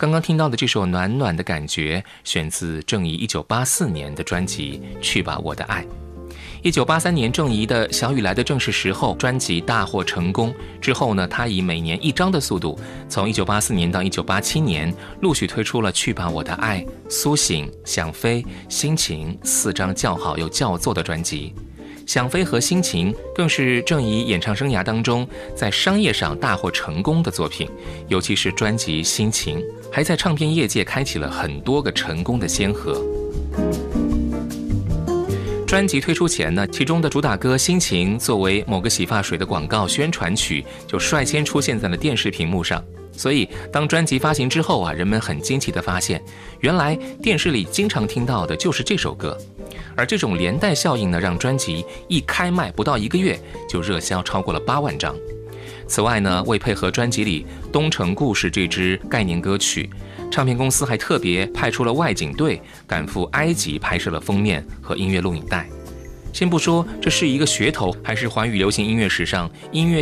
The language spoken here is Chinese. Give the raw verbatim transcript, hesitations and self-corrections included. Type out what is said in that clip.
刚刚听到的这首《暖暖的感觉》选自郑怡一九八四年的专辑《去吧我的爱》。一九八三年，郑怡的《小雨来的正是时候》专辑大获成功之后呢，她以每年一张的速度，从一九八四年到一九八七年，陆续推出了《去吧我的爱》、《苏醒》、《想飞》、《心情》四张叫好又叫座的专辑。想飞和心情更是郑怡演唱生涯当中在商业上大获成功的作品，尤其是专辑心情还在唱片业界开启了很多个成功的先河。专辑推出前呢，其中的主打歌心情作为某个洗发水的广告宣传曲就率先出现在了电视屏幕上，所以当专辑发行之后啊，人们很惊奇地发现，原来电视里经常听到的就是这首歌。而这种连带效应呢，让专辑一开卖不到一个月就热销超过了八万张。此外呢，为配合专辑里《东城故事》这支概念歌曲，唱片公司还特别派出了外景队赶赴埃及拍摄了封面和音乐录影带。先不说这是一个噱头还是华语流行音乐史上音乐